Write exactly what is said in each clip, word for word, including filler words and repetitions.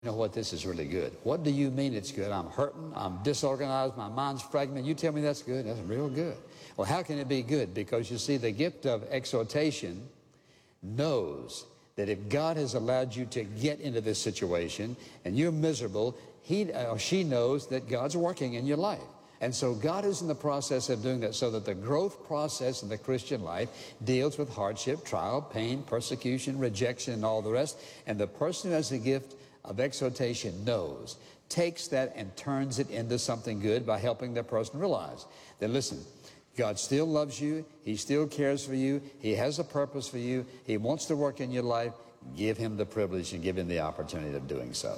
You know what, this is really good. What do you mean it's good? I'm hurting, I'm disorganized, my mind's fragmented. You tell me that's good? That's real good. Well, how can it be good? Because you see, the gift of exhortation knows that if God has allowed you to get into this situation and you're miserable, he or she knows that God's working in your life. And so God is in the process of doing that, so that the growth process in the Christian life deals with hardship, trial, pain, persecution, rejection, and all the rest. And the person who has the gift of exhortation knows, takes that and turns it into something good by helping the person realize that, listen, God still loves you, He still cares for you, He has a purpose for you, He wants to work in your life. Give Him the privilege and give Him the opportunity of doing so.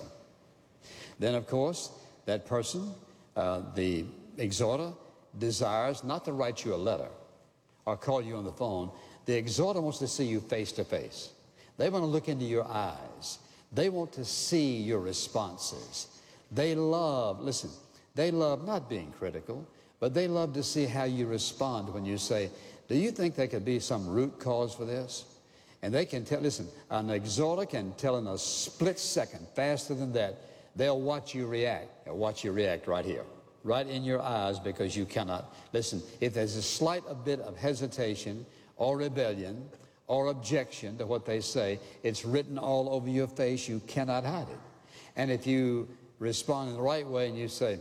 Then, of course, that person, uh, the exhorter, desires not to write you a letter or call you on the phone. The exhorter wants to see you face to face. They want to look into your eyes. They want to see your responses. They love, listen, they love not being critical, but they love to see how you respond when you say, do you think there could be some root cause for this? And they can tell, listen, an exhorter can tell in a split second, faster than that. They'll watch you react. They'll watch you react right here, right in your eyes, because you cannot. Listen, if there's a slight a bit of hesitation or rebellion or objection to what they say, it's written all over your face. You cannot hide it. And if you respond in the right way and you say,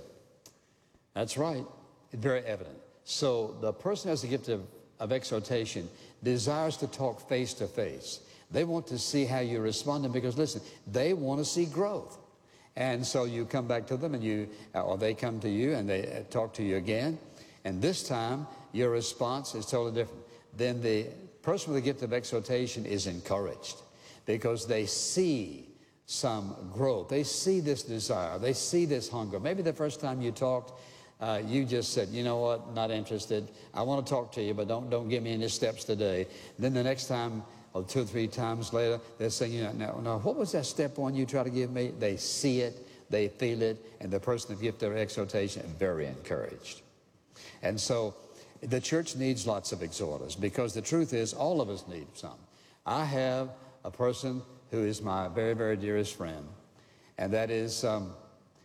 that's right, it's very evident. So the person who has the gift of, of exhortation desires to talk face to face. They want to see how you respond, because listen, they want to see growth. And so you come back to them, and you, or they come to you and they talk to you again, and this time your response is totally different. Then the person with the gift of exhortation is encouraged, because they see some growth. They see this desire. They see this hunger. Maybe the first time you talked, uh, you just said, you know what, not interested. I want to talk to you, but don't, don't give me any steps today. Then the next time, or two or three times later, they're saying, you know, now, now, what was that step one you try to give me? They see it, they feel it, and the person with the gift of exhortation is very encouraged. And so the church needs lots of exhorters, because the truth is, all of us need some. I have a person who is my very, very dearest friend, and that is, um,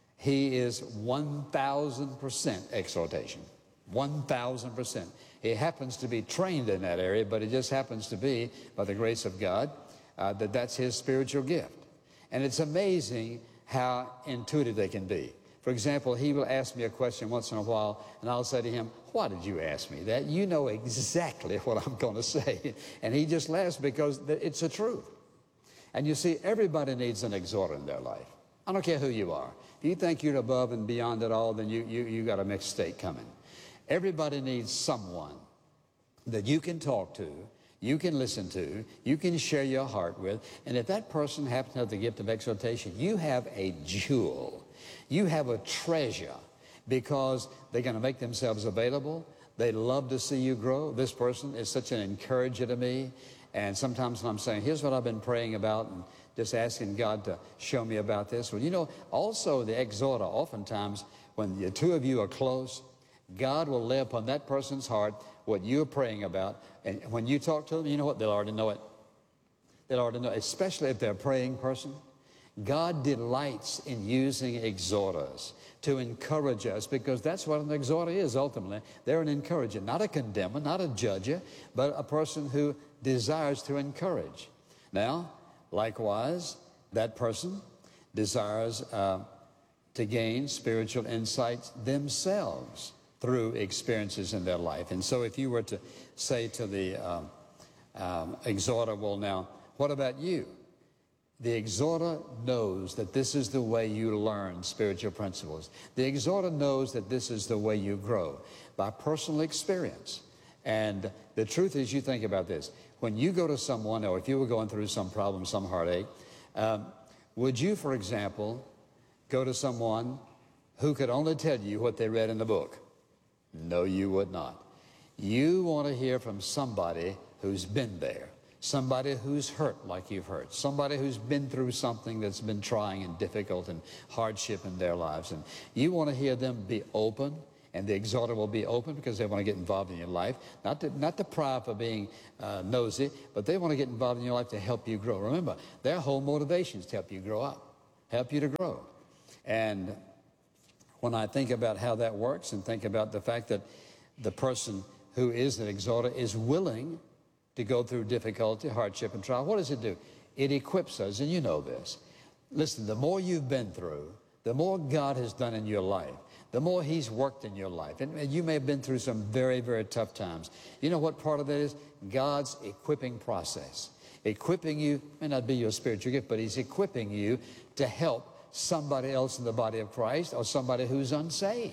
he is one thousand percent exhortation, one thousand percent. He happens to be trained in that area, but it just happens to be, by the grace of God, uh, that that's his spiritual gift. And it's amazing how intuitive they can be. For example, he will ask me a question once in a while, and I'll say to him, why did you ask me that? You know exactly what I'm going to say. And he just laughs, because it's the truth. And you see, everybody needs an exhorter in their life. I don't care who you are. If you think you're above and beyond it all, then you, you, you got a mistake coming. Everybody needs someone that you can talk to, you can listen to, you can share your heart with. And if that person happens to have the gift of exhortation, you have a jewel. You have a treasure, because they're going to make themselves available. They love to see you grow. This person is such an encourager to me. And sometimes when I'm saying, here's what I've been praying about, and just asking God to show me about this. Well, you know, also the exhorter, oftentimes when the two of you are close, God will lay upon that person's heart what you're praying about. And when you talk to them, you know what? They'll already know it. They'll already know it, especially if they're a praying person. God delights in using exhorters to encourage us, because that's what an exhorter is ultimately. They're an encourager, not a condemner, not a judger, but a person who desires to encourage. Now, likewise, that person desires uh, to gain spiritual insights themselves through experiences in their life. And so if you were to say to the um, um, exhorter, well, now, what about you? The exhorter knows that this is the way you learn spiritual principles. The exhorter knows that this is the way you grow, by personal experience. And the truth is, you think about this. When you go to someone, or if you were going through some problem, some heartache, um, would you, for example, go to someone who could only tell you what they read in the book? No, you would not. You want to hear from somebody who's been there, somebody who's hurt like you've hurt, somebody who's been through something that's been trying and difficult and hardship in their lives. And you want to hear them be open, and the exhorter will be open, because they want to get involved in your life, not to, not to pry for being uh, nosy, but they want to get involved in your life to help you grow. Remember, their whole motivation is to help you grow up. help you to grow. And when I think about how that works and think about the fact that the person who is an exhorter is willing to go through difficulty, hardship, and trial, what does it do? It equips us, and you know this. Listen, the more you've been through, the more God has done in your life, the more He's worked in your life. And, and you may have been through some very, very tough times. You know what part of that is? God's equipping process. Equipping you may not be your spiritual gift, but He's equipping you to help somebody else in the body of Christ or somebody who's unsaved.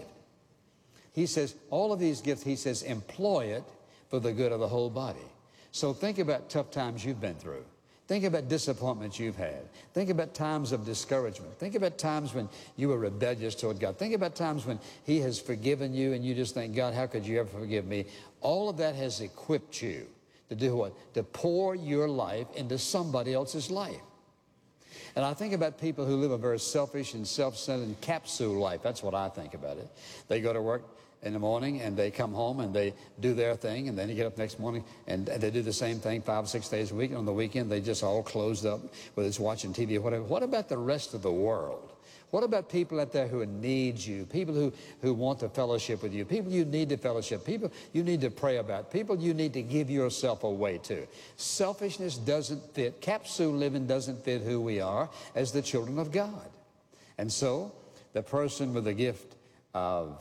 He says, all of these gifts, He says, employ it for the good of the whole body. So think about tough times you've been through. Think about disappointments you've had. Think about times of discouragement. Think about times when you were rebellious toward God. Think about times when He has forgiven you and you just think, God, how could you ever forgive me? All of that has equipped you to do what? To pour your life into somebody else's life. And I think about people who live a very selfish and self-centered capsule life. That's what I think about it. They go to work in the morning and they come home and they do their thing, and then you get up next morning and they do the same thing five or six days a week. And on the weekend, they just all closed up, whether it's watching T V or whatever. What about the rest of the world? What about people out there who need you, people who, who want to fellowship with you, people you need to fellowship, people you need to pray about, people you need to give yourself away to? Selfishness doesn't fit, capsule living doesn't fit who we are as the children of God. And so the person with the gift of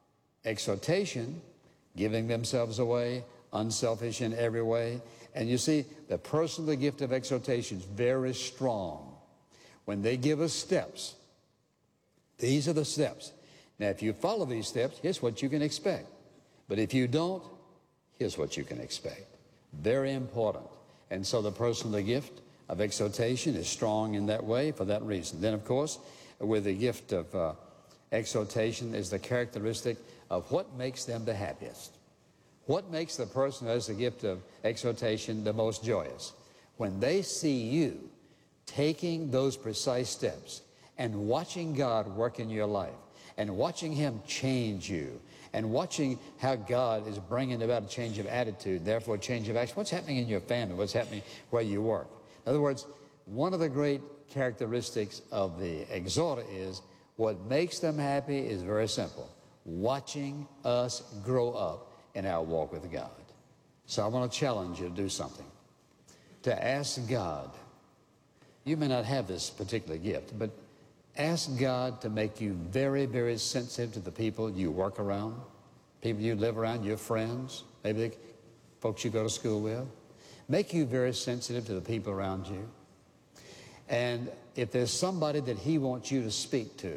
exhortation, giving themselves away, unselfish in every way. And you see, the person with the gift of exhortation is very strong. When they give us steps, these are the steps. Now, if you follow these steps, here's what you can expect. But if you don't, here's what you can expect. Very important. And so the person with the gift of exhortation is strong in that way for that reason. Then, of course, with the gift of uh, exhortation is the characteristic of what makes them the happiest. What makes the person who has the gift of exhortation the most joyous? When they see you taking those precise steps and watching God work in your life and watching Him change you and watching how God is bringing about a change of attitude, therefore a change of action. What's happening in your family? What's happening where you work? In other words, one of the great characteristics of the exhorter is what makes them happy is very simple. Watching us grow up in our walk with God. So I want to challenge you to do something. To ask God. You may not have this particular gift, but ask God to make you very, very sensitive to the people you work around, people you live around, your friends, maybe the folks you go to school with. Make you very sensitive to the people around you. And if there's somebody that He wants you to speak to,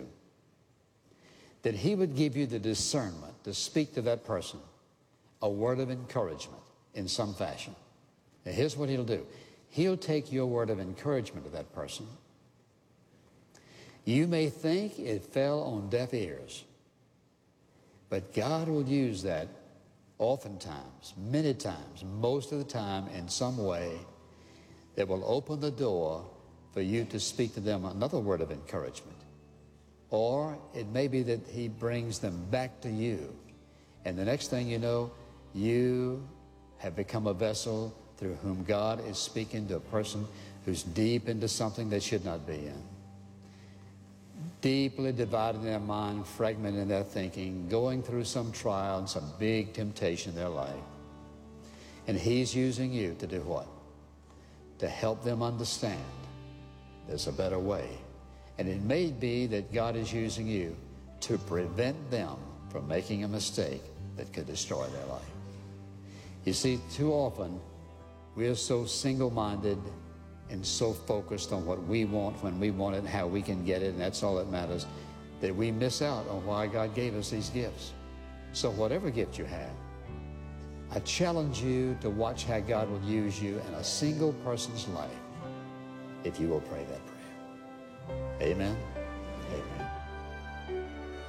that He would give you the discernment to speak to that person a word of encouragement in some fashion. Now, here's what He'll do. He'll take your word of encouragement to that person. You may think it fell on deaf ears, but God will use that oftentimes, many times, most of the time in some way that will open the door for you to speak to them another word of encouragement. Or it may be that He brings them back to you. And the next thing you know, you have become a vessel through whom God is speaking to a person who's deep into something they should not be in. Deeply divided in their mind, fragmented in their thinking, going through some trial and some big temptation in their life. And He's using you to do what? To help them understand there's a better way. And it may be that God is using you to prevent them from making a mistake that could destroy their life. You see, too often, we are so single-minded and so focused on what we want when we want it and how we can get it, and that's all that matters, that we miss out on why God gave us these gifts. So whatever gift you have, I challenge you to watch how God will use you in a single person's life if you will pray that prayer. Amen. Amen.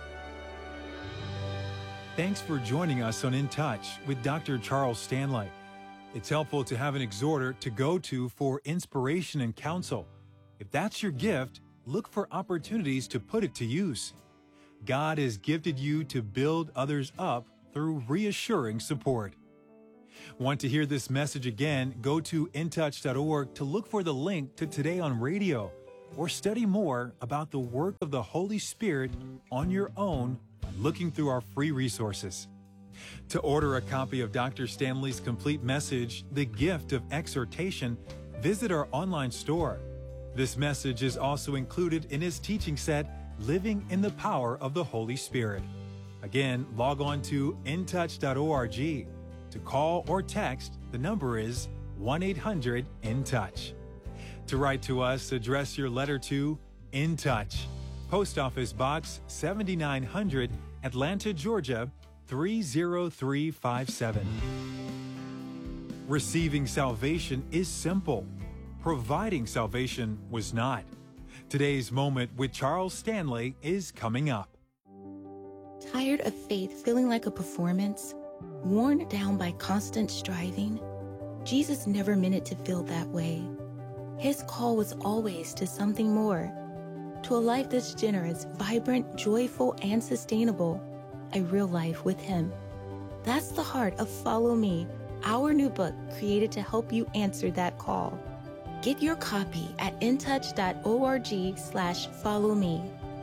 Thanks for joining us on In Touch with Doctor Charles Stanley. It's helpful to have an exhorter to go to for inspiration and counsel. If that's your gift, look for opportunities to put it to use. God has gifted you to build others up through reassuring support. Want to hear this message again? Go to in touch dot org to look for the link to Today on Radio. or study more about the work of the Holy Spirit on your own by looking through our free resources. To order a copy of Doctor Stanley's complete message, The Gift of Exhortation, visit our online store. This message is also included in his teaching set, Living in the Power of the Holy Spirit. Again, log on to in touch dot org. To call or text, the number is one eight hundred in touch. To write to us, address your letter to In Touch, Post Office Box seventy-nine hundred, Atlanta, Georgia, three zero three five seven. Receiving salvation is simple. Providing salvation was not. Today's moment with Charles Stanley is coming up. Tired of faith feeling like a performance? Worn down by constant striving? Jesus never meant it to feel that way. His call was always to something more, to a life that's generous, vibrant, joyful, and sustainable, a real life with Him. That's the heart of Follow Me, our new book created to help you answer that call. Get your copy at in touch dot org slash follow me.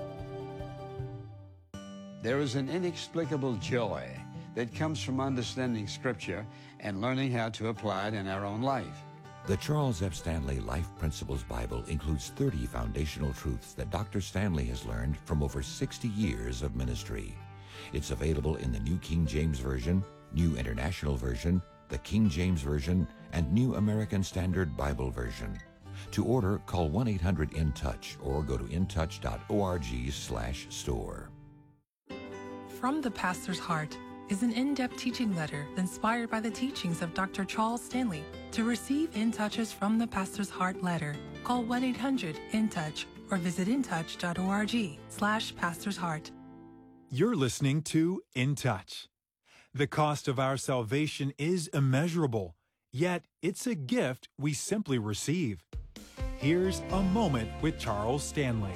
There is an inexplicable joy that comes from understanding Scripture and learning how to apply it in our own life. The Charles F. Stanley Life Principles Bible includes thirty foundational truths that Doctor Stanley has learned from over sixty years of ministry. It's available in the New King James Version, New International Version, the King James Version, and New American Standard Bible Version. To order, call one eight hundred in touch or go to in touch dot org slash store. From the Pastor's Heart is an in-depth teaching letter inspired by the teachings of Doctor Charles Stanley. To receive In Touch's From the Pastor's Heart letter, call one eight hundred in touch or visit in touch dot org slash pastor's heart. You're listening to In Touch. The cost of our salvation is immeasurable, yet it's a gift we simply receive. Here's a moment with Charles Stanley.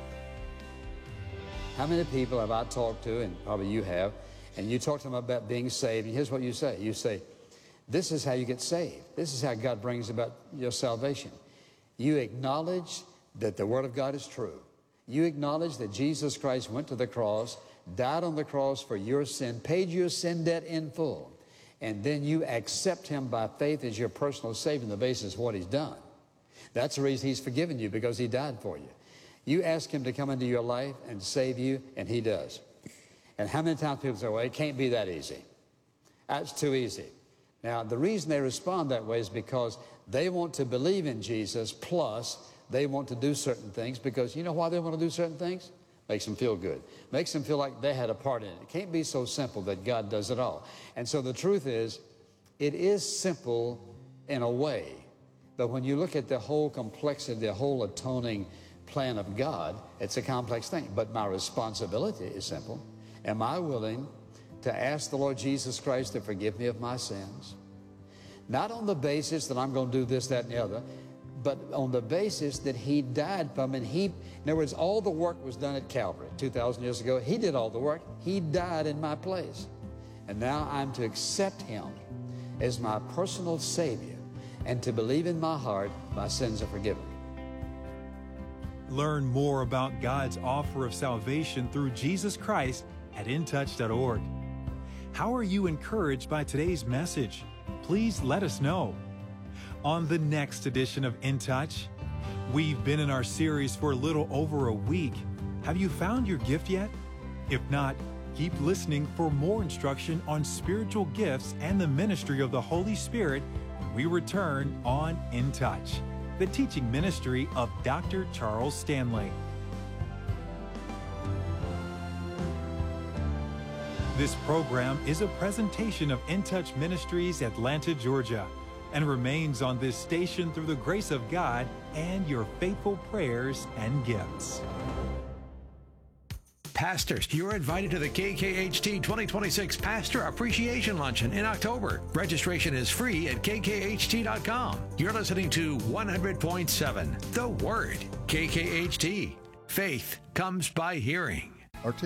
How many people have I talked to, and probably you have, and you talk to them about being saved, and here's what you say. You say, this is how you get saved. This is how God brings about your salvation. You acknowledge that the Word of God is true. You acknowledge that Jesus Christ went to the cross, died on the cross for your sin, paid your sin debt in full, and then you accept Him by faith as your personal Savior on the basis of what He's done. That's the reason He's forgiven you, because He died for you. You ask Him to come into your life and save you, and He does. And how many times people say, well, it can't be that easy. That's too easy. Now, the reason they respond that way is because they want to believe in Jesus, plus they want to do certain things, because you know why they want to do certain things? Makes them feel good. Makes them feel like they had a part in it. It can't be so simple that God does it all. And so the truth is, it is simple in a way, but when you look at the whole complexity, the whole atoning plan of God, it's a complex thing. But my responsibility is simple. Am I willing to ask the Lord Jesus Christ to forgive me of my sins? Not on the basis that I'm going to do this, that, and the other, but on the basis that He died for me. And He, in other words, all the work was done at Calvary two thousand years ago. He did all the work. He died in my place. And now I'm to accept Him as my personal Savior and to believe in my heart my sins are forgiven. Learn more about God's offer of salvation through Jesus Christ at in touch dot org. How are you encouraged by today's message? Please let us know. On the next edition of In Touch, we've been in our series for a little over a week. Have you found your gift yet? If not, keep listening for more instruction on spiritual gifts and the ministry of the Holy Spirit when we return on In Touch, the teaching ministry of Doctor Charles Stanley. This program is a presentation of In Touch Ministries, Atlanta, Georgia, and remains on this station through the grace of God and your faithful prayers and gifts. Pastors, you're invited to the K K H T twenty twenty-six Pastor Appreciation Luncheon in October. Registration is free at K K H T dot com. You're listening to one hundred point seven, The Word, K K H T. Faith comes by hearing. Articulate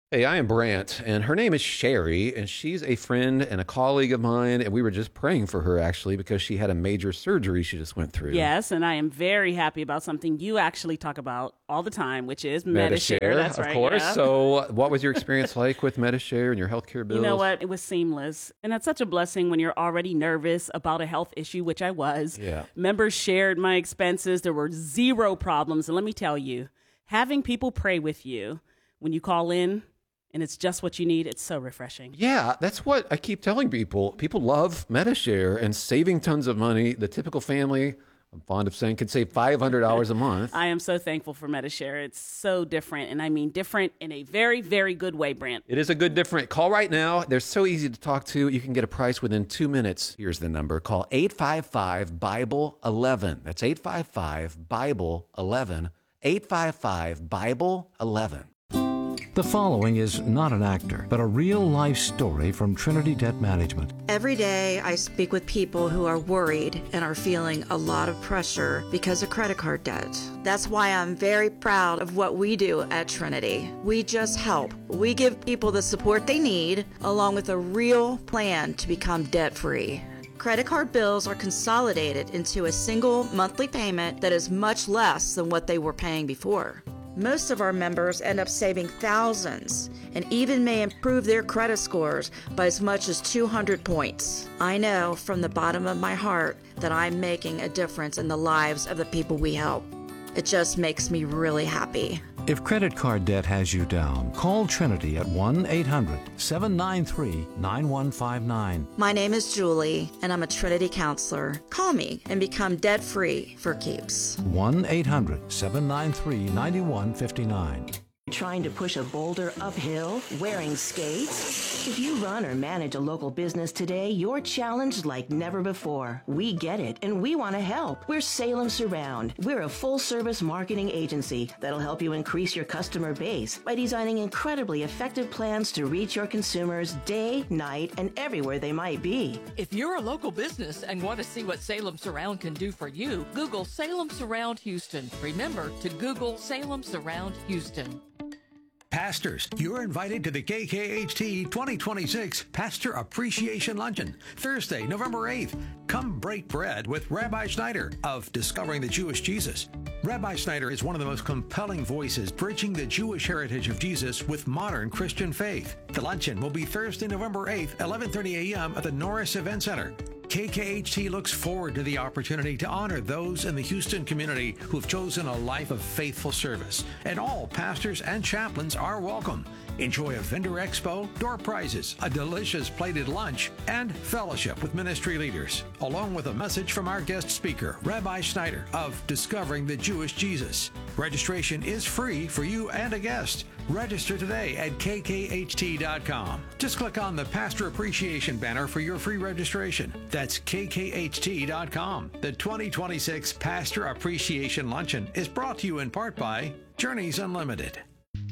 Hey, I am Brant, and her name is Sherry, and she's a friend and a colleague of mine, and we were just praying for her, actually, because she had a major surgery she just went through. Yes, and I am very happy about something you actually talk about all the time, which is Medi-Share. Medi-Share, That's of right, course. yeah. So what was your experience like with Medi-Share and your healthcare bills? You know what? It was seamless. And that's such a blessing when you're already nervous about a health issue, which I was. Yeah. Members shared my expenses. There were zero problems. And let me tell you, having people pray with you when you call in, and it's just what you need, it's so refreshing. Yeah, that's what I keep telling people. People love Medi-Share and saving tons of money. The typical family, I'm fond of saying, could save five hundred dollars a month. I am so thankful for Medi-Share. It's so different, and I mean different in a very, very good way, Brant. It is a good different. Call right now. They're so easy to talk to. You can get a price within two minutes. Here's the number. Call eight five five, Bible eleven. That's eight five five, Bible eleven. eight five five, Bible eleven. The following is not an actor, but a real-life story from Trinity Debt Management. Every day I speak with people who are worried and are feeling a lot of pressure because of credit card debt. That's why I'm very proud of what we do at Trinity. We just help. We give people the support they need, along with a real plan to become debt-free. Credit card bills are consolidated into a single monthly payment that is much less than what they were paying before. Most of our members end up saving thousands and even may improve their credit scores by as much as two hundred points. I know from the bottom of my heart that I'm making a difference in the lives of the people we help. It just makes me really happy. If credit card debt has you down, call Trinity at one eight hundred, seven nine three, nine one five nine. My name is Julie, and I'm a Trinity counselor. Call me and become debt-free for keeps. one eight hundred, seven nine three, nine one five nine. Trying to push a boulder uphill wearing skates? If you run or manage a local business today, you're challenged like never before. We get it, and we want to help. We're Salem Surround. We're a full-service marketing agency that'll help you increase your customer base by designing incredibly effective plans to reach your consumers day, night, and everywhere they might be. If you're a local business and want to see what Salem Surround can do for you, Google Salem Surround Houston. Remember to Google Salem Surround Houston. Pastors, you're invited to the K K H T twenty twenty-six Pastor Appreciation Luncheon, Thursday, November eighth. Come break bread with Rabbi Schneider of Discovering the Jewish Jesus. Rabbi Schneider is one of the most compelling voices bridging the Jewish heritage of Jesus with modern Christian faith. The luncheon will be Thursday, November eighth, eleven thirty a.m. at the Norris Event Center. K K H T looks forward to the opportunity to honor those in the Houston community who have chosen a life of faithful service. And all pastors and chaplains are welcome. Enjoy a vendor expo, door prizes, a delicious plated lunch, and fellowship with ministry leaders, along with a message from our guest speaker, Rabbi Schneider of Discovering the Jewish Jesus. Registration is free for you and a guest. Register today at K K H T dot com. Just click on the Pastor Appreciation banner for your free registration. That's K K H T dot com. The twenty twenty-six Pastor Appreciation Luncheon is brought to you in part by Journeys Unlimited.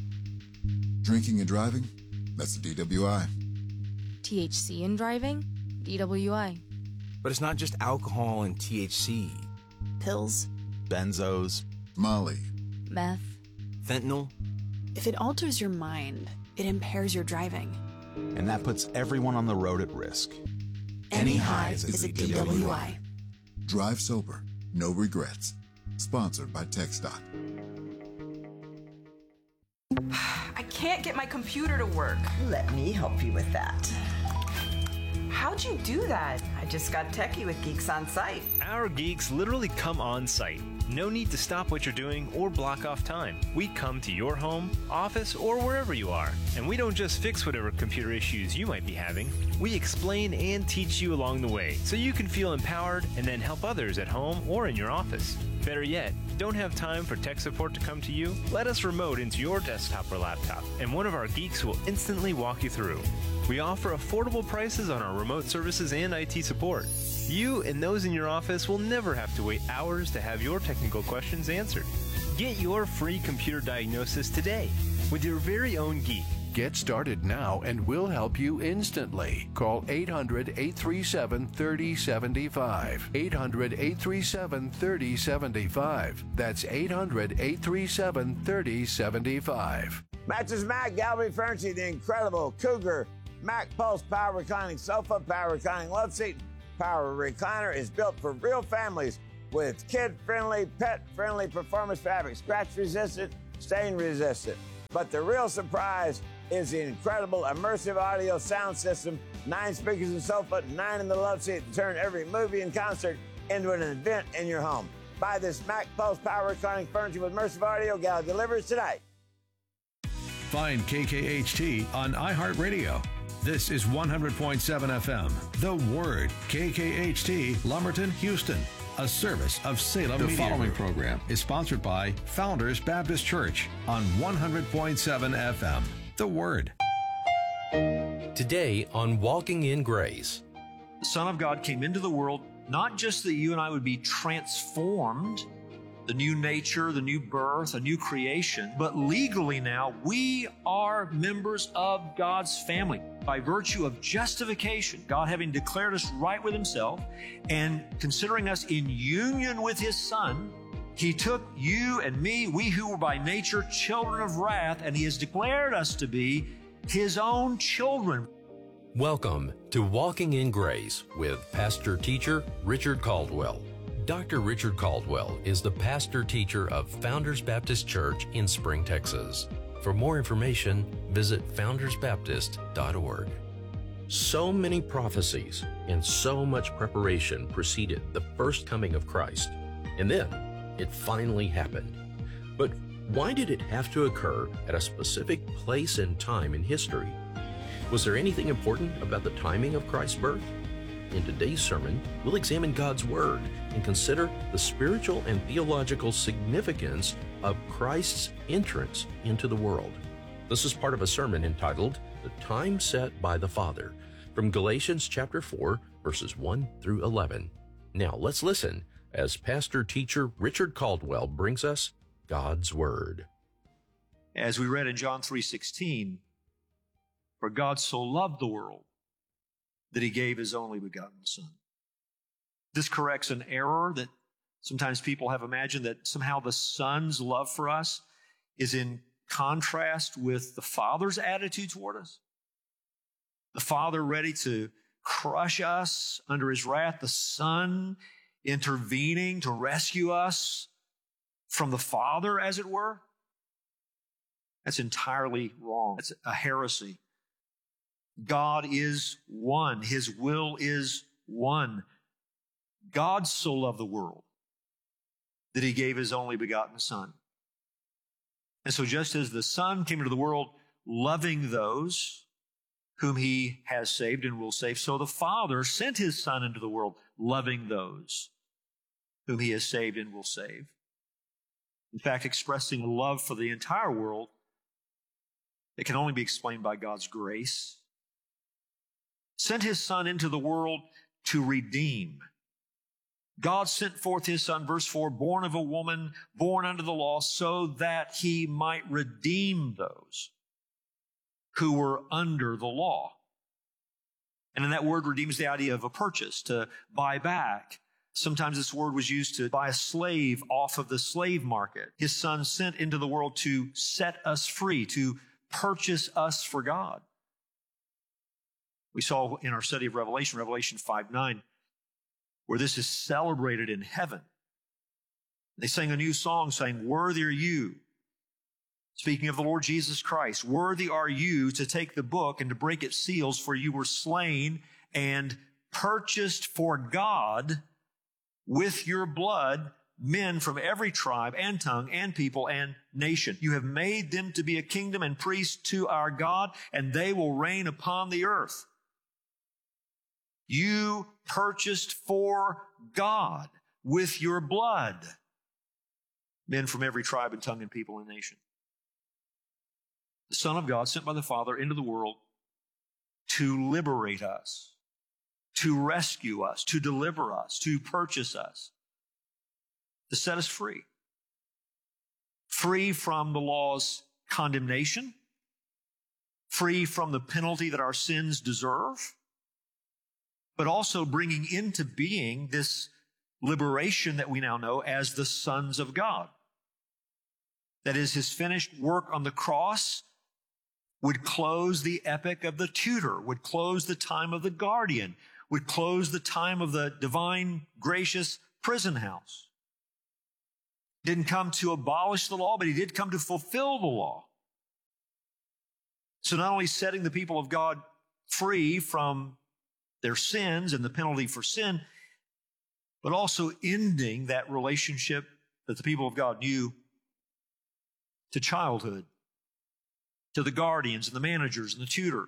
Drinking and driving? That's a D W I. T H C in driving? D W I. But it's not just alcohol and T H C. Pills. Benzos. Molly. Meth. Fentanyl. If it alters your mind, it impairs your driving. And that puts everyone on the road at risk. Any highs is a D W I. Drive sober. No regrets. Sponsored by TxDOT. I can't get my computer to work. Let me help you with that. How'd you do that? I just got techie with Geeks on Site. Our geeks literally come on site. No need to stop what you're doing or block off time. We come to your home, office, or wherever you are. And we don't just fix whatever computer issues you might be having. We explain and teach you along the way so you can feel empowered and then help others at home or in your office. Better yet, don't have time for tech support to come to you? Let us remote into your desktop or laptop, and one of our geeks will instantly walk you through. We offer affordable prices on our remote services and I T support. You and those in your office will never have to wait hours to have your technical questions answered. Get your free computer diagnosis today with your very own geek. Get started now and we'll help you instantly. Call eight hundred, eight three seven, three oh seven five. eight hundred, eight three seven, three oh seven five. That's eight hundred, eight three seven, three oh seven five. Matches Mac Gallery Furniture, the incredible Cougar Mac Pulse Power Reclining Sofa, Power Reclining Love Seat, Power Recliner is built for real families with kid-friendly, pet-friendly performance fabric, scratch-resistant, stain-resistant. But the real surprise is the incredible immersive audio sound system, nine speakers in the sofa, nine in the love seat to turn every movie and concert into an event in your home. Buy this Mac Pulse Power Reclining Furniture with immersive audio. Gallery delivers today. Find K K H T on iHeartRadio. This is one hundred point seven F M. The Word, K K H T, Lumberton, Houston. A service of Salem Media. The following program is sponsored by Founders Baptist Church on one hundred point seven F M. The Word. Today on Walking in Grace. The Son of God came into the world not just that you and I would be transformed, the new nature, the new birth, a new creation, but legally now we are members of God's family by virtue of justification, God having declared us right with Himself and considering us in union with His Son. He took you and me, we who were by nature children of wrath, and He has declared us to be His own children. Welcome to Walking in Grace with Pastor Teacher Richard Caldwell. Doctor Richard Caldwell is the pastor teacher of Founders Baptist Church in Spring, Texas. For more information, visit founders baptist dot org. So many prophecies and so much preparation preceded the first coming of Christ. And then it finally happened. But why did it have to occur at a specific place and time in history? Was there anything important about the timing of Christ's birth? In today's sermon, we'll examine God's Word and consider the spiritual and theological significance of Christ's entrance into the world. This is part of a sermon entitled, The Time Set by the Father, from Galatians chapter four, verses one through eleven. Now let's listen as Pastor Teacher Richard Caldwell brings us God's Word. As we read in John three sixteen, for God so loved the world that He gave His only begotten Son. This corrects an error that sometimes people have imagined, that somehow the Son's love for us is in contrast with the Father's attitude toward us. The Father ready to crush us under His wrath, the Son intervening to rescue us from the Father, as it were. That's entirely wrong. It's a heresy. God is one. His will is one. God so loved the world that He gave His only begotten Son. And so just as the Son came into the world loving those whom He has saved and will save, so the Father sent His Son into the world loving those whom He has saved and will save. In fact, expressing a love for the entire world that can only be explained by God's grace. Sent His Son into the world to redeem. God sent forth His Son, verse four, born of a woman, born under the law, so that He might redeem those who were under the law. And in that word, redeems the idea of a purchase, to buy back. Sometimes this word was used to buy a slave off of the slave market. His Son sent into the world to set us free, to purchase us for God. We saw in our study of Revelation, Revelation five nine, where this is celebrated in heaven. They sang a new song saying, "Worthy are you," speaking of the Lord Jesus Christ, "worthy are you to take the book and to break its seals, for you were slain and purchased for God with your blood men from every tribe and tongue and people and nation. You have made them to be a kingdom and priests to our God, and they will reign upon the earth." You purchased for God with your blood men from every tribe and tongue and people and nation. The Son of God sent by the Father into the world to liberate us, to rescue us, to deliver us, to purchase us, to set us free. Free from the law's condemnation, free from the penalty that our sins deserve, but also bringing into being this liberation that we now know as the sons of God. That is, His finished work on the cross would close the epoch of the tutor, would close the time of the guardian, would close the time of the divine, gracious prison house. Didn't come to abolish the law, but he did come to fulfill the law. So not only setting the people of God free from their sins and the penalty for sin, but also ending that relationship that the people of God knew to childhood, to the guardians and the managers and the tutor.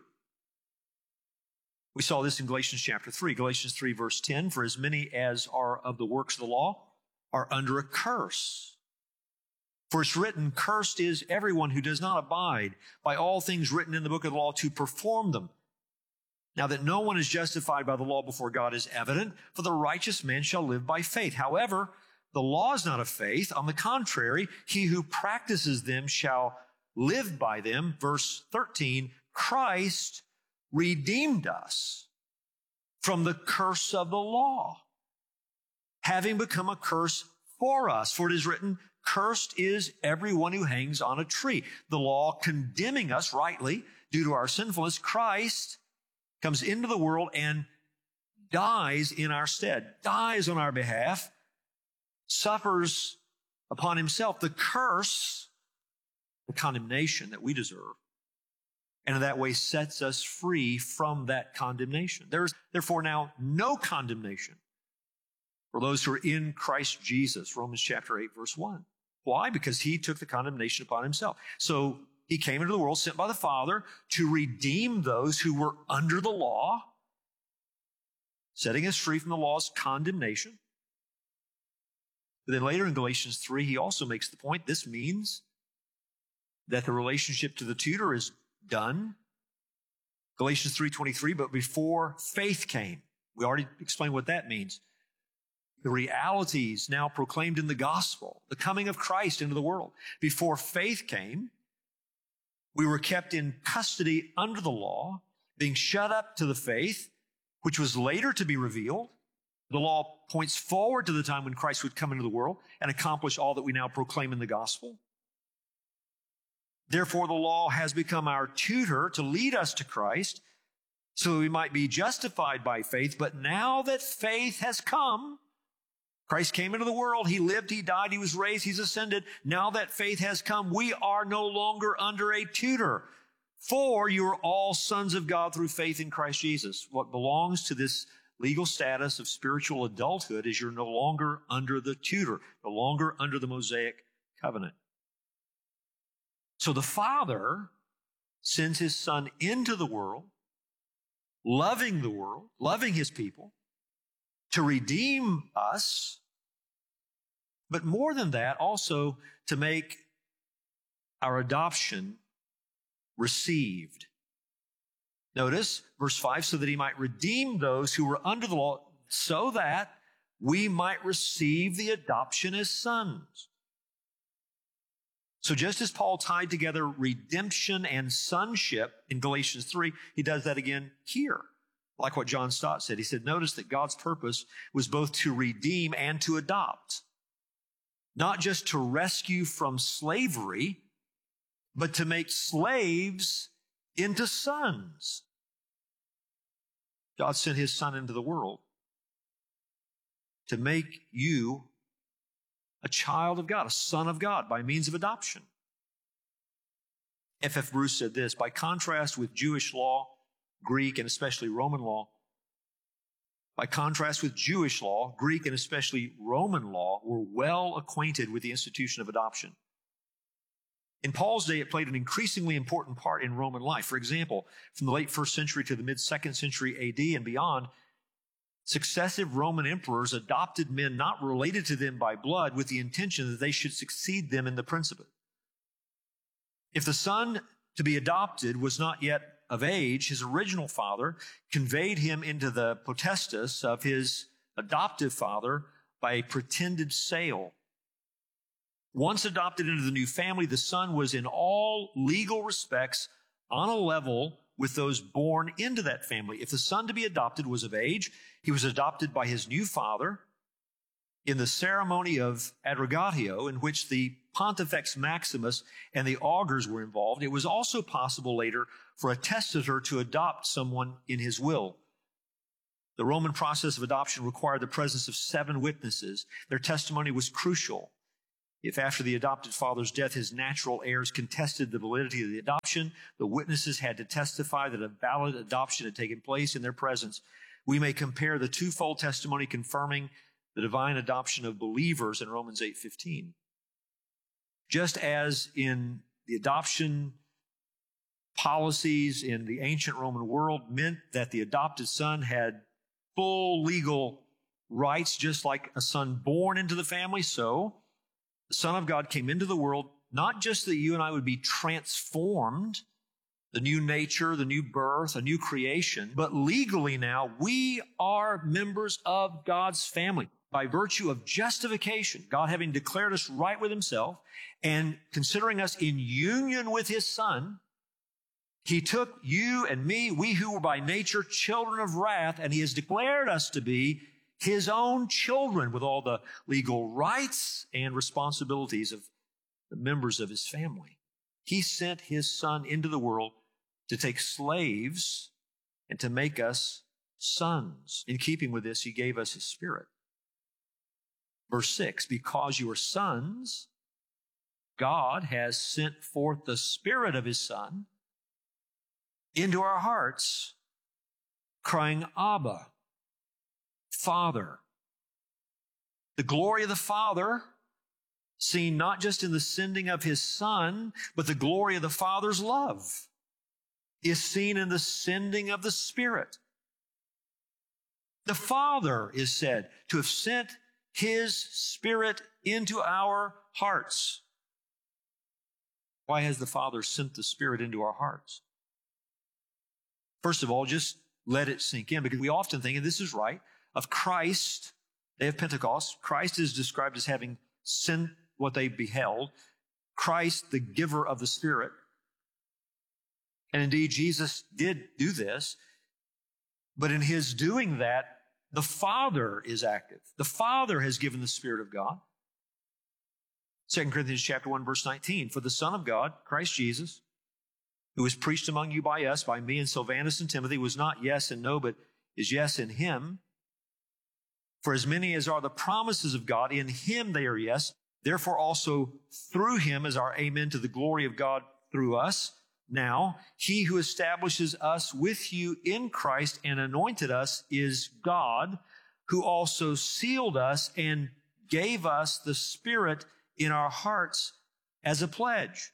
We saw this in Galatians chapter three. Galatians three verse ten, for as many as are of the works of the law are under a curse. For it's written, cursed is everyone who does not abide by all things written in the book of the law to perform them. Now that no one is justified by the law before God is evident, for the righteous man shall live by faith. However, the law is not of faith. On the contrary, he who practices them shall live by them. Verse thirteen, Christ redeemed us from the curse of the law, having become a curse for us. For it is written, cursed is everyone who hangs on a tree. The law condemning us rightly due to our sinfulness. Christ comes into the world and dies in our stead, dies on our behalf, suffers upon himself the curse, the condemnation that we deserve, and in that way sets us free from that condemnation. There is therefore now no condemnation for those who are in Christ Jesus, Romans chapter eight, verse one. Why? Because he took the condemnation upon himself. So he came into the world sent by the Father to redeem those who were under the law, setting us free from the law's condemnation. But then later in Galatians three, he also makes the point, this means that the relationship to the tutor is done. Galatians three twenty-three, but before faith came. We already explained what that means. The realities now proclaimed in the gospel, the coming of Christ into the world. Before faith came, we were kept in custody under the law, being shut up to the faith, which was later to be revealed. The law points forward to the time when Christ would come into the world and accomplish all that we now proclaim in the gospel. Therefore, the law has become our tutor to lead us to Christ so that we might be justified by faith. But now that faith has come, Christ came into the world, he lived, he died, he was raised, he's ascended. Now that faith has come, we are no longer under a tutor. For you are all sons of God through faith in Christ Jesus. What belongs to this legal status of spiritual adulthood is you're no longer under the tutor, no longer under the Mosaic covenant. So the Father sends his Son into the world, loving the world, loving his people, to redeem us, but more than that, also to make our adoption received. Notice verse five, so that he might redeem those who were under the law, so that we might receive the adoption as sons. So just as Paul tied together redemption and sonship in Galatians three, he does that again here. Like what John Stott said. He said, notice that God's purpose was both to redeem and to adopt. Not just to rescue from slavery, but to make slaves into sons. God sent his Son into the world to make you a child of God, a son of God by means of adoption. F F Bruce said this, by contrast with Jewish law, Greek and especially Roman law, by contrast with Jewish law, Greek and especially Roman law were well acquainted with the institution of adoption. In Paul's day, it played an increasingly important part in Roman life. For example, from the late first century to the mid-second century A D and beyond, successive Roman emperors adopted men not related to them by blood with the intention that they should succeed them in the principate. If the son to be adopted was not yet of age, his original father conveyed him into the potestas of his adoptive father by a pretended sale. Once adopted into the new family, the son was in all legal respects on a level with those born into that family. If the son to be adopted was of age, he was adopted by his new father in the ceremony of Adrogatio, in which the Pontifex Maximus and the augurs were involved, it was also possible later for a testator to adopt someone in his will. The Roman process of adoption required the presence of seven witnesses. Their testimony was crucial. If after the adopted father's death his natural heirs contested the validity of the adoption, the witnesses had to testify that a valid adoption had taken place in their presence. We may compare the twofold testimony confirming the divine adoption of believers in Romans eight fifteen. Just as in the adoption policies in the ancient Roman world meant that the adopted son had full legal rights, just like a son born into the family, so the Son of God came into the world, not just that you and I would be transformed, the new nature, the new birth, a new creation, but legally now we are members of God's family by virtue of justification, God having declared us right with himself and considering us in union with his Son. He took you and me, we who were by nature children of wrath, and he has declared us to be his own children with all the legal rights and responsibilities of the members of his family. He sent his Son into the world to take slaves and to make us sons. In keeping with this, he gave us his Spirit. Verse six, because you are sons, God has sent forth the Spirit of his Son into our hearts, crying, Abba, Father. The glory of the Father, seen not just in the sending of his Son, but the glory of the Father's love is seen in the sending of the Spirit. The Father is said to have sent his Spirit into our hearts. Why has the Father sent the Spirit into our hearts? First of all, just let it sink in, because we often think, and this is right, of Christ, day of Pentecost. Christ is described as having sent what they beheld. Christ, the giver of the Spirit. And indeed, Jesus did do this. But in his doing that, the Father is active. The Father has given the Spirit of God. Second Corinthians chapter one, verse nineteen, for the Son of God, Christ Jesus, who was preached among you by us, by me and Silvanus and Timothy, was not yes and no, but is yes in him. For as many as are the promises of God, in him they are yes. Therefore also through him is our amen to the glory of God through us. Now, he who establishes us with you in Christ and anointed us is God, who also sealed us and gave us the Spirit in our hearts as a pledge.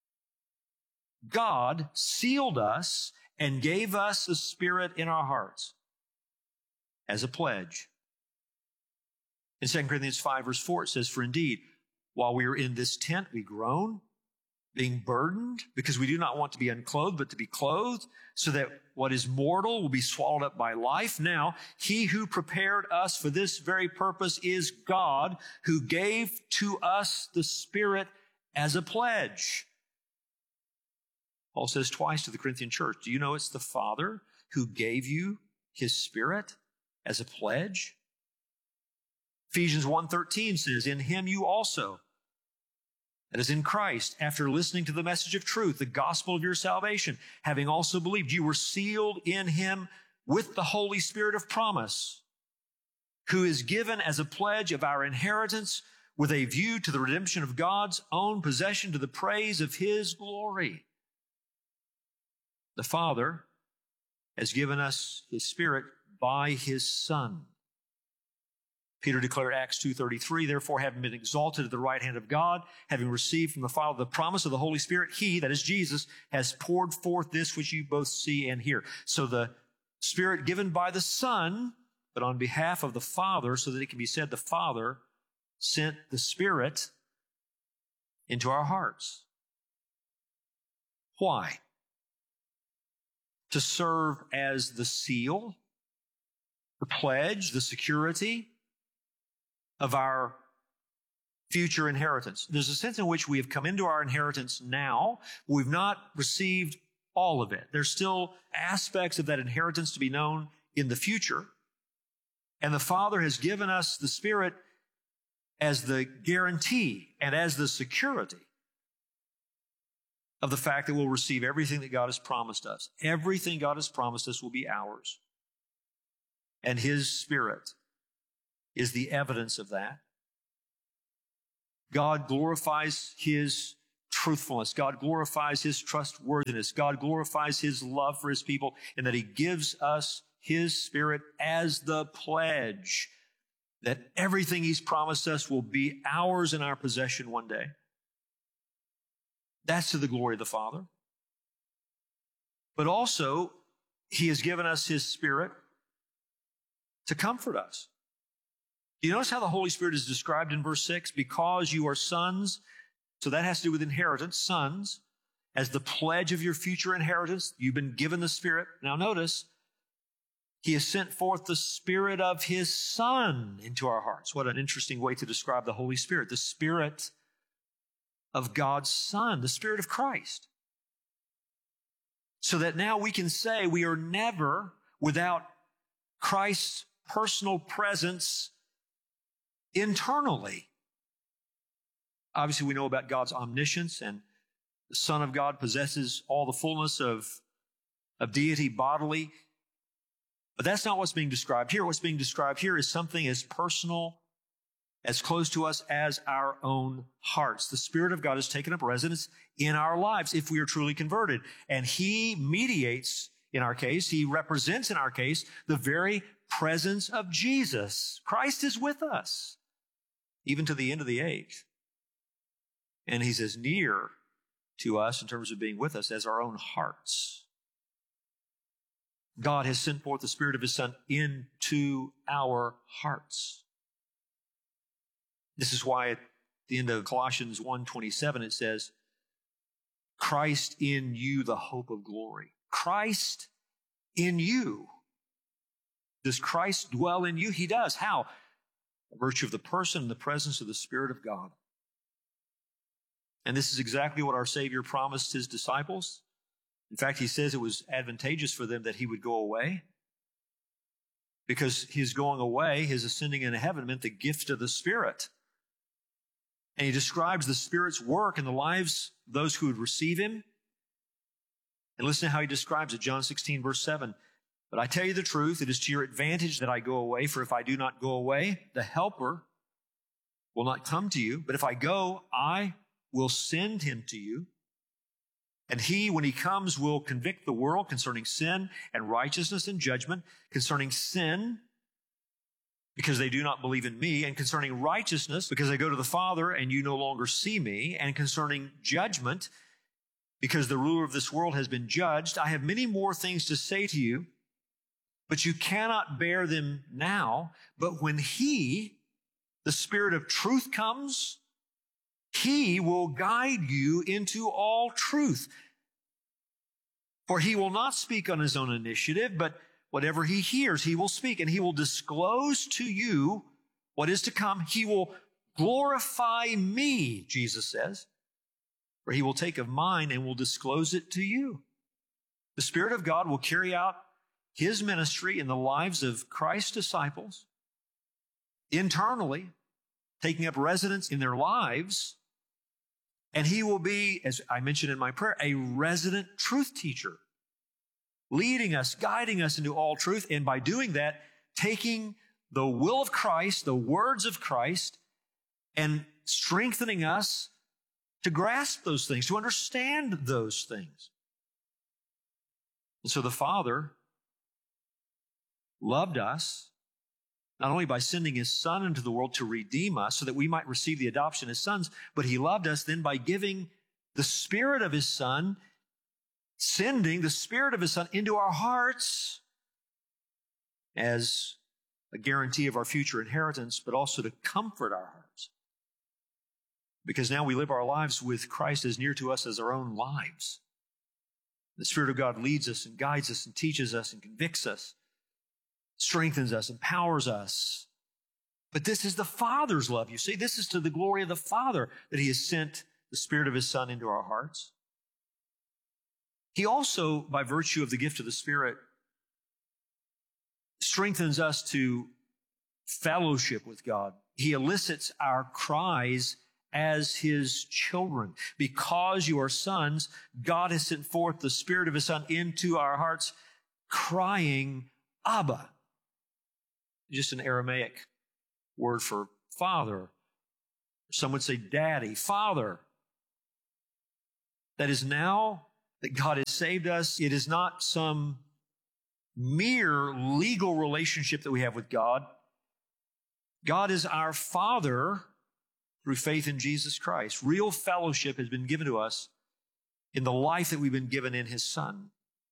God sealed us and gave us the Spirit in our hearts as a pledge. In Second Corinthians five, verse four, it says, for indeed, while we are in this tent, we groan, being burdened, because we do not want to be unclothed, but to be clothed, so that what is mortal will be swallowed up by life. Now, he who prepared us for this very purpose is God, who gave to us the Spirit as a pledge. Paul says twice to the Corinthian church, do you know it's the Father who gave you his Spirit as a pledge? Ephesians one thirteen says, in him you also, that is in Christ, after listening to the message of truth, the gospel of your salvation, having also believed, you were sealed in him with the Holy Spirit of promise, who is given as a pledge of our inheritance with a view to the redemption of God's own possession to the praise of his glory. The Father has given us his Spirit by his Son. Peter declared Acts two thirty-three, therefore, having been exalted at the right hand of God, having received from the Father the promise of the Holy Spirit, he, that is Jesus, has poured forth this which you both see and hear. So the Spirit given by the Son, but on behalf of the Father, so that it can be said the Father sent the Spirit into our hearts. Why? To serve as the seal, the pledge, the security of our future inheritance. There's a sense in which we have come into our inheritance now. We've not received all of it. There's still aspects of that inheritance to be known in the future. And the Father has given us the Spirit as the guarantee and as the security of the fact that we'll receive everything that God has promised us. Everything God has promised us will be ours. And His Spirit is the evidence of that. God glorifies His truthfulness. God glorifies His trustworthiness. God glorifies His love for His people, and that He gives us His Spirit as the pledge that everything He's promised us will be ours in our possession one day. That's to the glory of the Father. But also, He has given us His Spirit to comfort us. Do you notice how the Holy Spirit is described in verse six? Because you are sons, so that has to do with inheritance, sons, as the pledge of your future inheritance. You've been given the Spirit. Now notice, He has sent forth the Spirit of His Son into our hearts. What an interesting way to describe the Holy Spirit. The Spirit of God's Son, the Spirit of Christ. So that now we can say we are never without Christ's personal presence internally. Obviously, we know about God's omniscience, and the Son of God possesses all the fullness of, of deity bodily. But that's not what's being described here. What's being described here is something as personal, as close to us as our own hearts. The Spirit of God has taken up residence in our lives if we are truly converted. And He mediates, in our case, He represents, in our case, the very presence of Jesus. Christ is with us, even to the end of the age. And He's as near to us in terms of being with us as our own hearts. God has sent forth the Spirit of His Son into our hearts. This is why at the end of Colossians one twenty-seven it says, Christ in you, the hope of glory. Christ in you. Does Christ dwell in you? He does. How? By virtue of the person and the presence of the Spirit of God. And this is exactly what our Savior promised His disciples. In fact, He says it was advantageous for them that He would go away, because His going away, His ascending into heaven, meant the gift of the Spirit. And He describes the Spirit's work in the lives of those who would receive Him. And listen to how He describes it, John sixteen, verse seven. But I tell you the truth, it is to your advantage that I go away, for if I do not go away, the Helper will not come to you. But if I go, I will send Him to you. And He, when He comes, will convict the world concerning sin and righteousness and judgment, concerning sin, because they do not believe in me, and concerning righteousness, because I go to the Father and you no longer see me, and concerning judgment, because the ruler of this world has been judged. I have many more things to say to you, but you cannot bear them now. But when He, the Spirit of truth, comes, He will guide you into all truth. For He will not speak on His own initiative, but whatever He hears, He will speak, and He will disclose to you what is to come. He will glorify me, Jesus says, for He will take of mine and will disclose it to you. The Spirit of God will carry out His ministry in the lives of Christ's disciples, internally, taking up residence in their lives. And He will be, as I mentioned in my prayer, a resident truth teacher, leading us, guiding us into all truth, and by doing that, taking the will of Christ, the words of Christ, and strengthening us to grasp those things, to understand those things. And so the Father loved us, not only by sending His Son into the world to redeem us so that we might receive the adoption as sons, but He loved us then by giving the Spirit of His Son, sending the Spirit of His Son into our hearts as a guarantee of our future inheritance, but also to comfort our hearts. Because now we live our lives with Christ as near to us as our own lives. The Spirit of God leads us and guides us and teaches us and convicts us, strengthens us, empowers us. But this is the Father's love, you see. This is to the glory of the Father that He has sent the Spirit of His Son into our hearts. He also, by virtue of the gift of the Spirit, strengthens us to fellowship with God He elicits our cries as His children. Because you are sons, God has sent forth the Spirit of His Son into our hearts, crying, Abba. Just an Aramaic word for father. Some would say daddy, father. That is, now that God has saved us, it is not some mere legal relationship that we have with God. God is our Father through faith in Jesus Christ. Real fellowship has been given to us in the life that we've been given in His Son.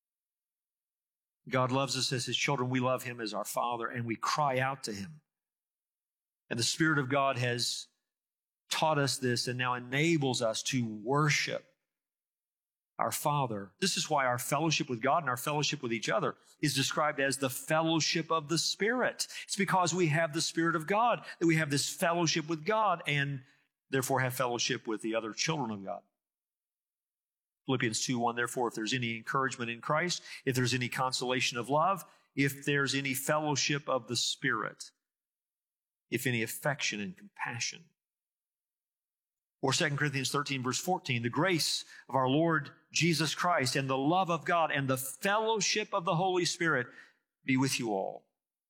God loves us as His children. We love Him as our Father, and we cry out to Him. And the Spirit of God has taught us this and now enables us to worship our Father. This is why our fellowship with God and our fellowship with each other is described as the fellowship of the Spirit. It's because we have the Spirit of God that we have this fellowship with God and therefore have fellowship with the other children of God. Philippians two one, therefore, if there's any encouragement in Christ, if there's any consolation of love, if there's any fellowship of the Spirit, if any affection and compassion. Or Second Corinthians thirteen, verse fourteen, the grace of our Lord Jesus Christ and the love of God and the fellowship of the Holy Spirit be with you all.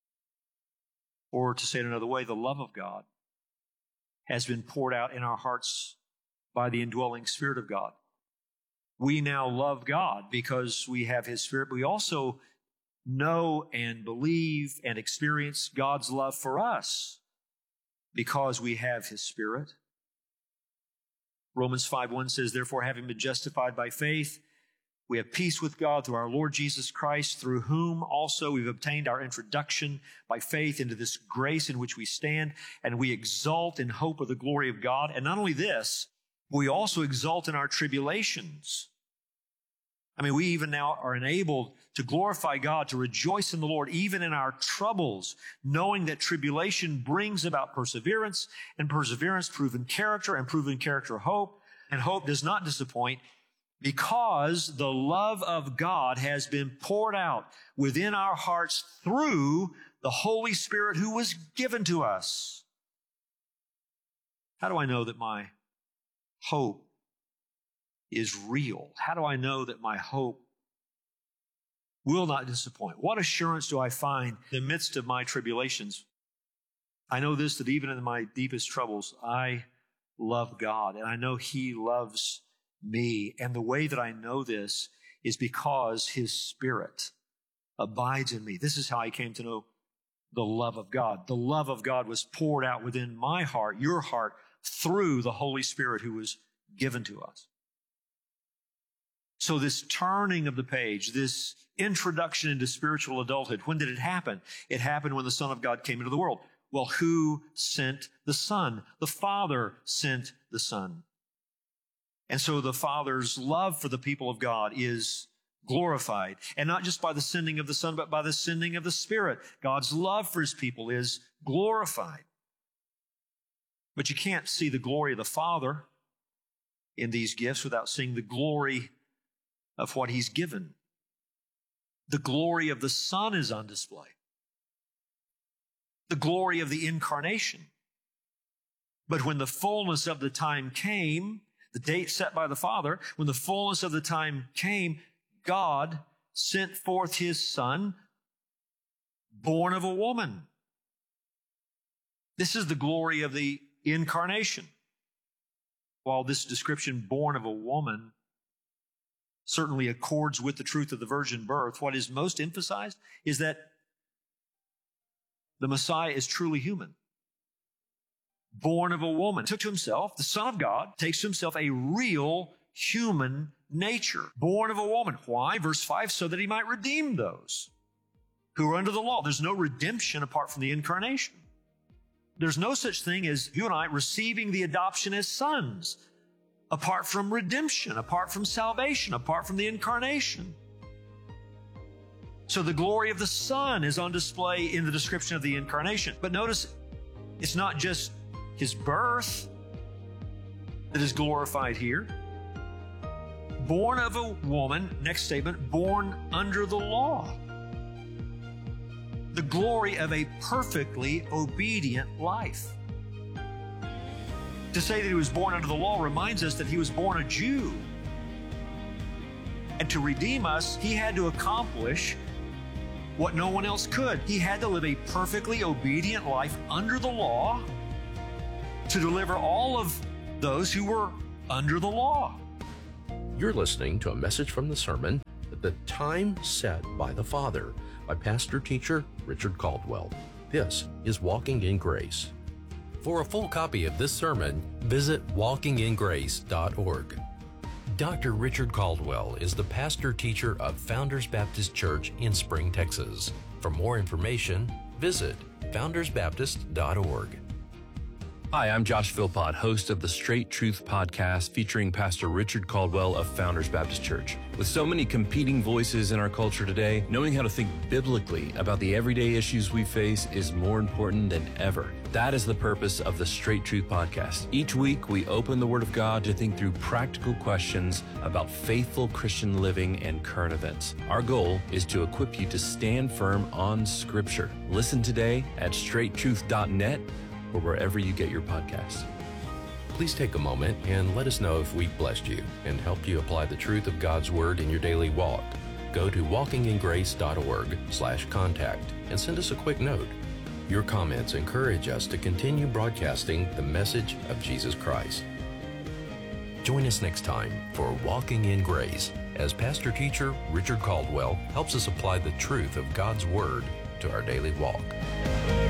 Or to say it another way, the love of God has been poured out in our hearts by the indwelling Spirit of God. We now love God because we have His Spirit, but we also know and believe and experience God's love for us because we have His Spirit. Romans five one says, therefore, having been justified by faith, we have peace with God through our Lord Jesus Christ, through whom also we've obtained our introduction by faith into this grace in which we stand, and we exult in hope of the glory of God. And not only this, we also exult in our tribulations. I mean, we even now are enabled to glorify God, to rejoice in the Lord, even in our troubles, knowing that tribulation brings about perseverance, and perseverance, proven character, and proven character, hope. And hope does not disappoint because the love of God has been poured out within our hearts through the Holy Spirit who was given to us. How do I know that my hope is real? How do I know that my hope will not disappoint? What assurance do I find in the midst of my tribulations? I know this, that even in my deepest troubles, I love God, and I know He loves me. And the way that I know this is because His Spirit abides in me. This is how I came to know the love of God. The love of God was poured out within my heart, your heart, through the Holy Spirit who was given to us. So this turning of the page, this introduction into spiritual adulthood, when did it happen? It happened when the Son of God came into the world. Well, who sent the Son? The Father sent the Son. And so the Father's love for the people of God is glorified. And not just by the sending of the Son, but by the sending of the Spirit. God's love for His people is glorified. But you can't see the glory of the Father in these gifts without seeing the glory of what He's given. The glory of the Son is on display. The glory of the incarnation. But when the fullness of the time came, the date set by the Father, when the fullness of the time came, God sent forth His Son, born of a woman. This is the glory of the incarnation. While this description, born of a woman, certainly accords with the truth of the virgin birth, what is most emphasized is that the Messiah is truly human. Born of a woman. Took to Himself, the Son of God, takes to Himself a real human nature. Born of a woman. Why? Verse five, so that He might redeem those who are under the law. There's no redemption apart from the incarnation. There's no such thing as you and I receiving the adoption as sons apart from redemption, apart from salvation, apart from the incarnation. So the glory of the Son is on display in the description of the incarnation. But notice, it's not just His birth that is glorified here. Born of a woman, next statement, born under the law. The glory of a perfectly obedient life. To say that he was born under the law reminds us that he was born a Jew. And to redeem us, he had to accomplish what no one else could. He had to live a perfectly obedient life under the law to deliver all of those who were under the law. You're listening to a message from the sermon, The Time Set by the Father, by pastor teacher Richard Caldwell. This is Walking in Grace. For a full copy of this sermon, visit walking in grace dot org. Doctor Richard Caldwell is the pastor teacher of Founders Baptist Church in Spring, Texas. For more information, visit founders baptist dot org. Hi, I'm Josh Philpott, host of the Straight Truth podcast featuring Pastor Richard Caldwell of Founders Baptist Church. With so many competing voices in our culture today, knowing how to think biblically about the everyday issues we face is more important than ever. That is the purpose of the Straight Truth podcast. Each week, we open the Word of God to think through practical questions about faithful Christian living and current events. Our goal is to equip you to stand firm on Scripture. Listen today at straight truth dot net or wherever you get your podcasts. Please take a moment and let us know if we've blessed you and helped you apply the truth of God's Word in your daily walk. Go to walking in grace dot org slash contact and send us a quick note. Your comments encourage us to continue broadcasting the message of Jesus Christ. Join us next time for Walking in Grace as pastor teacher Richard Caldwell helps us apply the truth of God's Word to our daily walk.